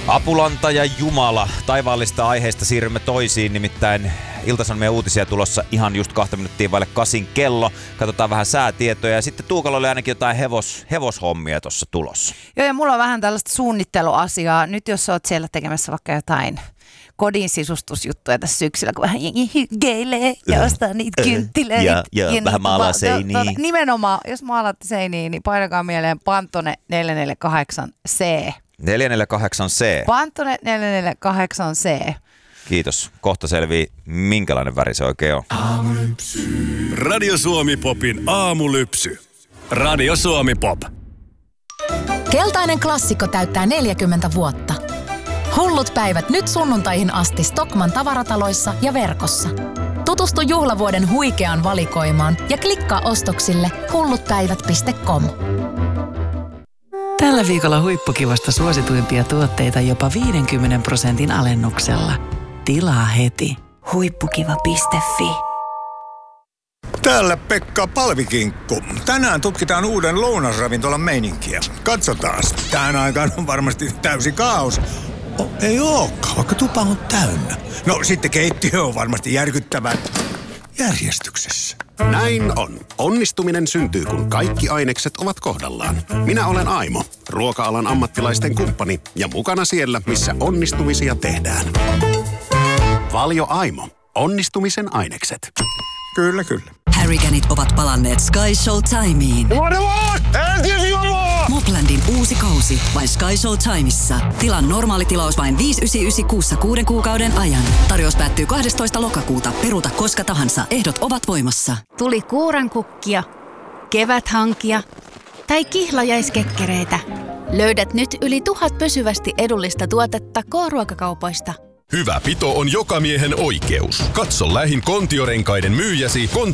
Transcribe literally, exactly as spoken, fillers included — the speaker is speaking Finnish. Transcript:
Apulanta ja Jumala. Taivaallista aiheista siirrymme toisiin, nimittäin Ilta-Sanomien uutisia tulossa ihan just kahta minuuttia vaille kasin kello. Katsotaan vähän säätietoja ja sitten Tuukalla oli ainakin jotain hevos, hevoshommia tuossa tulossa. Joo, ja mulla on vähän tällaista suunnitteluasiaa. Nyt jos oot siellä tekemässä vaikka jotain kodin sisustusjuttuja tässä syksyllä, kun vähän jengi hyggeilee ja ostaa niitä kynttilöitä. Ja, ja, ja vähän maalaa seiniä. To, to, nimenomaan, jos maalaatte seiniä, niin painakaa mieleen Pantone neljä neljä kahdeksan C. neljä neljä kahdeksan C. Pantone neljä neljä kahdeksan C. Kiitos. Kohta selvii, minkälainen väri se oikein on. Aamulypsy. Radio Suomi Popin aamulypsy. Radio Suomi Pop. Keltainen klassikko täyttää neljäkymmentä vuotta. Hullut päivät nyt sunnuntaihin asti Stockmann tavarataloissa ja verkossa. Tutustu juhlavuoden huikeaan valikoimaan ja klikkaa ostoksille hullutpäivät piste com. Tällä viikolla huippukivasta suosituimpia tuotteita jopa viidenkymmenen prosentin alennuksella. Tilaa heti. huippukiva piste fi. Täällä Pekka Palvikinkku. Tänään tutkitaan uuden lounasravintolan meininkiä. Katsotaan. Tähän aikaan on varmasti täysi kaos. Oh, ei ookaan, vaikka tupa on täynnä. No sitten keittiö on varmasti järkyttävän järjestyksessä. Näin on. Onnistuminen syntyy, kun kaikki ainekset ovat kohdallaan. Minä olen Aimo, ruoka-alan ammattilaisten kumppani ja mukana siellä, missä onnistumisia tehdään. Valio Aimo. Onnistumisen ainekset. Kyllä, kyllä. Harrycanit ovat palanneet Sky Show-timeen. Moplandin uusi kausi vain Sky Show-timeissa. Tilan normaali tilaus vain viisi yhdeksänsataayhdeksänkymmentäyhdeksän kuussa kuuden kuukauden ajan. Tarjous päättyy kahdestoista lokakuuta. Peruuta koska tahansa. Ehdot ovat voimassa. Tuli kuurankukkia, keväthankia tai kihlajaiskekkereitä. Löydät nyt yli tuhat pysyvästi edullista tuotetta K-ruokakaupoista. Hyvä pito on joka miehen oikeus. Katso lähin Kontiorenkaiden myyjäsi Kontio